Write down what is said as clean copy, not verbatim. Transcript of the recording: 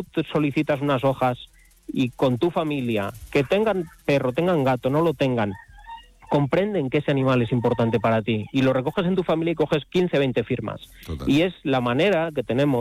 te solicitas unas hojas y con tu familia, que tengan perro, tengan gato, no lo tengan, comprenden que ese animal es importante para ti y lo recoges en tu familia y coges 15, 20 firmas. Total. Y es la manera que tenemos